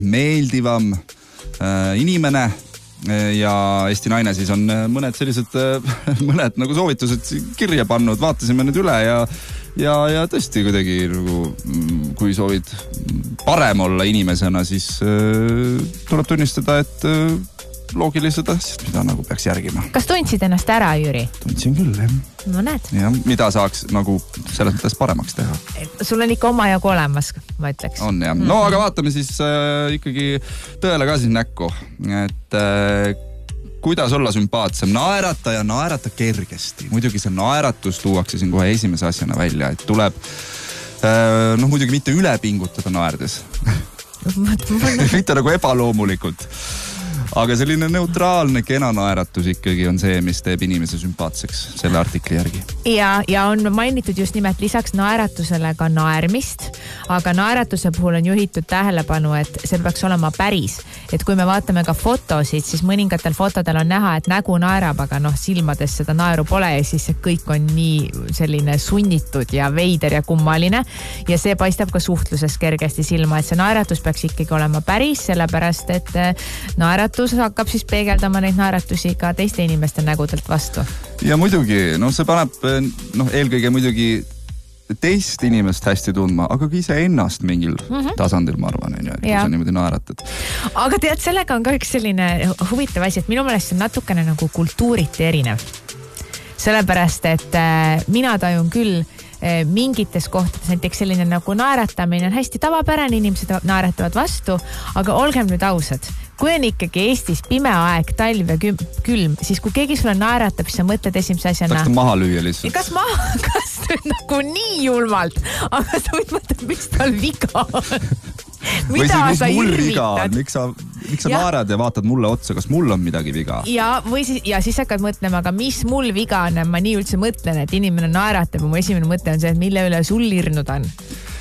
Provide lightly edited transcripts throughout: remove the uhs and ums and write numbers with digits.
meeldivam inimene ja Eesti naine siis on mõned sellised mõned nagu soovitused kirja pannud, vaatasime nüüd üle ja tõesti kuidagi nagu, kui soovid parem olla inimesena, siis tuleb tunnistada, et loogilised asjad, mida nagu peaks järgima. Kas tundsid ennast ära, Jüri? Tundsin küll, jah. No näed. Ja, mida saaks nagu selles mõttes paremaks teha? Sul on ikka omajagu olemas, ma ütleks. On, jah. No, aga vaatame siis ikkagi tõele ka siis näkku, et kuidas olla sümpaatsem? Naerata ja naerata kergesti. Muidugi see naeratus tuuakse siin kohe esimese asjana välja, et tuleb muidugi mitte üle pingutada naerdes. Mitte nagu ebaloomulikult. Aga selline neutraalne, kena naeratus ikkagi on see, mis teeb inimese sümpaatseks selle artikli järgi. Ja on mainitud just nimelt lisaks naeratusele ka naermist, aga naeratuse puhul on juhitud tähelepanu, et see peaks olema päris. Et kui me vaatame ka fotosid, siis mõningatel fotodel on näha, et nägu naerab, aga silmades seda naeru pole ja siis see kõik on nii selline sunnitud ja veider ja kummaline. Ja see paistab ka suhtluses kergesti silma, et see naeratus peaks ikkagi olema päris, sellepärast et naeratus hakkab siis peegeldama neid naeratusi ka teiste inimeste nägudelt vastu. Ja muidugi, see paneb eelkõige muidugi teist inimest hästi tundma, aga ka ise ennast mingil tasandil, ma arvan, kui sa niimoodi naeratad. Aga tead, sellega on ka üks selline huvitav asi, et minu meelest see on natukene nagu kultuuriti erinev. Sellepärast, et mina tajun küll mingites kohtades, näiteks selline nagu naeratamine on hästi tavapärane, inimesed naeratavad vastu, aga olgem nüüd ausad. Kui on ikkagi Eestis pime aeg, talv ja külm, siis kui keegi sulle naeratab, siis sa mõtled esimese asjana. Tahaks ta maha lüüa lihtsalt. Kas nagu nii julmalt, aga sa võid mõtled, miks tal viga on? Või siis, mis mul viga on? Miks sa naerad ja vaatad mulle otsa, kas mul on midagi viga? Ja siis hakkad mõtlema, aga mis mul viga on? Ma nii üldse mõtlen, et inimene naeratab ja mu esimene mõte on see, et mille üle sul hirnud on.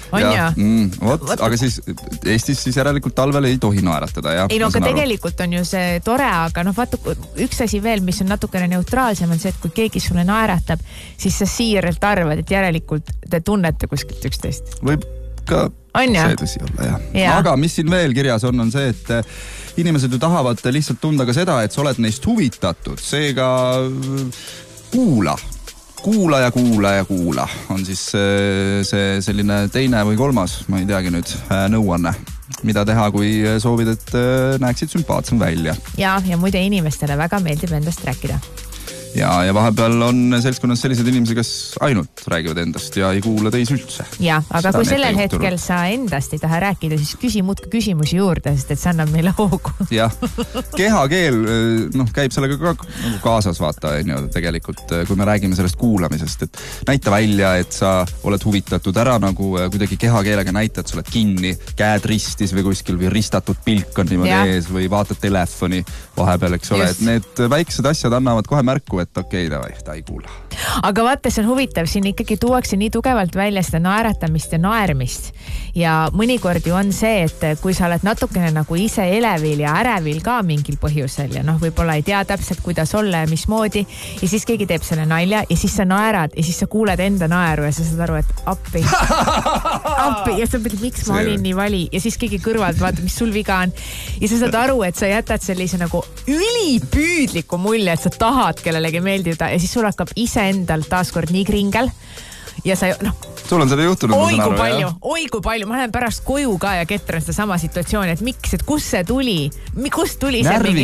Aga siis Eestis siis järelikult talvel ei tohi naeratada. Ei, aga tegelikult on ju see tore, aga vaata, üks asi veel, mis on natukene neutraalsem, on see, et kui keegi sulle naeratab, siis sa siiralt arvad, et järelikult te tunnete kuskilt üksteist. Võib ka see tõsi olla, jah. Aga mis siin veel kirjas on see, et inimesed ju tahavad lihtsalt tunda ka seda, et sa oled neist huvitatud. Seega kuula on siis see selline teine või kolmas, ma ei teagi nüüd, nõuanne, mida teha, kui soovid, et näeksid sümpaatsem välja. Ja muide inimestele väga meeldib endast rääkida. Ja vahepeal on seltskonnas sellised inimesed, kes ainult räägivad endast ja ei kuula teisi üldse. Ja, aga kui sellel hetkel sa endast ei taha rääkida, siis küsi muudki küsimusi juurde, sest et see annab meile hoogu. Jah, kehakeel käib sellega ka kaasas, vaata, tegelikult, kui me räägime sellest kuulamisest, et näita välja, et sa oled huvitatud ära nagu kuidagi kehakeelega näita, et sa oled kinni, käed ristis või kuskil või ristatud pilk on niimoodi ees või vaatad telefoni vahepeal, eks ole, et need väiksed asjad annavad kohe märku, et okei, ta ei kuula. Aga vaata, see on huvitav, siin ikkagi tuuakse nii tugevalt välja seda naeratamist ja naermist. Ja mõnikord ju on see, et kui sa oled natukene nagu ise elevil ja ärevil ka mingil põhjusel ja võib-olla ei tea täpselt, kuidas olla ja mismoodi ja siis keegi teeb selle nalja ja siis sa naerad ja siis sa kuuled enda naeru ja sa saad aru, et appi ja sa mõtled, miks ma olin nii vali ja siis keegi kõrvalt vaatab, mis sul viga on ja sa saad aru, et sa jätad sellise nagu ülipüüdliku mulje, et sa tahad kellelegi meeldida ja siis sul hakkab iseendalt taaskord nii kringel ja sa sul on seda juhtunud, oi kui palju, ma lähen pärast koju ka ja ketran seda sama situatsiooni, et miks, et kust see tuli, kust tuli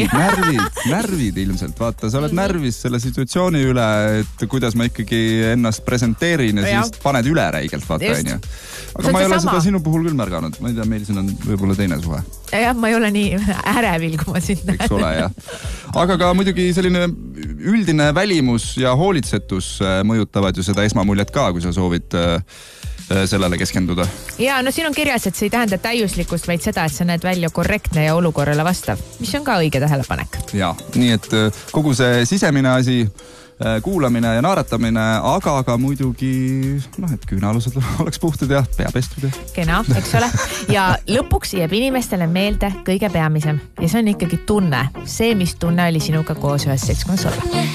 närvid ilmselt, vaata, sa oled närvis selle situatsiooni üle, et kuidas ma ikkagi ennast presenteerin ja siis paned üle räigelt, vaata, onju. Aga ma ei ole seda sinu puhul küll märganud, ma ei tea, meil siin on võib-olla teine suhe. Jah, ma ei ole nii ärevil, kui ma sind näen. Eks ole, jah. Aga ka muidugi selline üldine välimus ja hoolitsetus mõjutavad ju seda esmamuljet ka, kui sa soovid sellele keskenduda. Ja, siin on kirjas, et see ei tähenda täiuslikkust, vaid seda, et sa näed välja korrektne ja olukorrale vastav, mis on ka õige tähelepanek. Ja, nii et kogu see sisemine asi, kuulamine ja naeratamine, aga ka muidugi, et küünealused oleks puhtad ja pea pestud. Kena, eks ole. Ja lõpuks jääb inimestele meelde kõige peamisem. Ja see on ikkagi tunne. See, mis tunne oli sinuga koos ühes seltskonnas olla.